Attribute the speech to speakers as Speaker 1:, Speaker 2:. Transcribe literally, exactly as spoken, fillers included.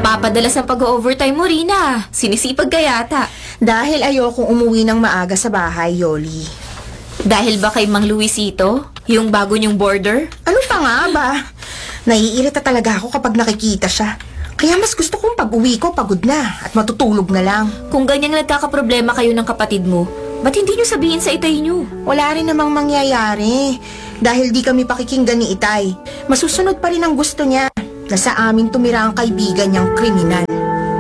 Speaker 1: Napapadalas ang pag-overtime mo, Rina. Sinisipag ka yata.
Speaker 2: Dahil ayokong umuwi ng maaga sa bahay, Yoli.
Speaker 1: Dahil ba kay Mang Luisito? Yung bago niyong border?
Speaker 2: Ano pa nga ba? Naiirita talaga ako kapag nakikita siya. Kaya mas gusto kong pag-uwi ko pagod na at matutulog na lang.
Speaker 1: Kung ganyang nagkakaproblema kayo ng kapatid mo, ba't hindi niyo sabihin sa itay niyo?
Speaker 2: Wala rin namang mangyayari. Dahil di kami pakikinggan ni Itay. Masusunod pa rin ang gusto niya na sa amin tumira ang kaibigan niyang kriminal.